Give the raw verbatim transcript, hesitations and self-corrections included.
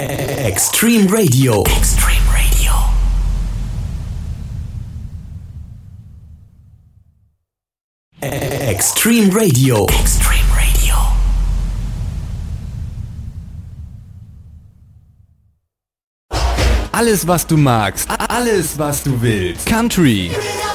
Extreme Radio. Extreme Radio. Extreme Radio. Extreme Radio. Alles, was du magst. Alles, was du willst. Country,